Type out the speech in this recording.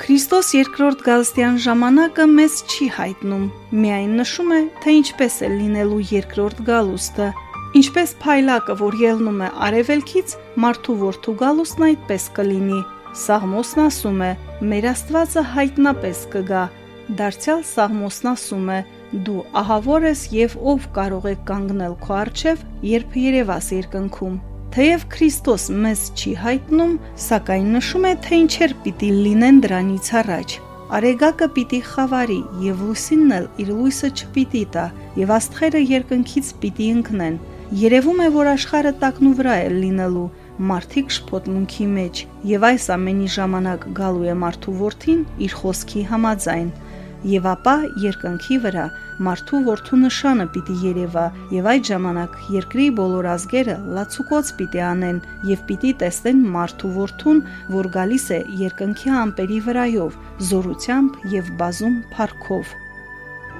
Քրիստոս երկրորդ գալստյան ժամանակը մեզ չի հայտնում, միայն նշում է, թե ինչպես է լինելու երկրորդ գալուստը։ Ինչպես փայլակը, որ ելնում է արևելքից, մարդու որդու գալուստն այդպես կլինի։ Սաղմոսն ասում է. մեր Աստվածը հայտնապես կգա։ Դարձյալ Սաղմոսն ասում է. դու ահավոր ես եւ ով կարող է կանգնել քո առջև, երբ երևաս երկնքում։ Թեև Քրիստոս մեզ չի հայտնում, սակայն նշում է, թե ինչեր պիտի լինեն դրանից առաջ։ Արեգակը պիտի խավարի եւ լուսինն էլ իր լույսը չպիտի տա, եւ աստղերը երկնքից պիտի ընկնեն։ Երևում է, որ աշխարհը տակնու վրա է լինելու, մարդիկ շփոթմունքի մեջ, եւ այս ամենի ժամանակ գալու է մարդու որդին իր խոսքի համաձայն։ Եվ ապա երկնքի վրա մարդու որդու նշանը պիտի երևա, եւ այդ ժամանակ երկրի բոլոր ազգերը լացուկոծ պիտի անեն եւ պիտի տեսնեն մարդու որդուն, որ գալիս է երկնքի ամպերի վրայով, զորությամբ եւ բազում փառքով։